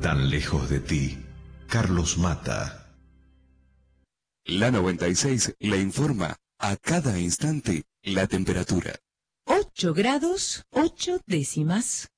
Tan lejos de ti, Carlos Mata. La 96 le informa a cada instante la temperatura. 8 grados, 8 décimas.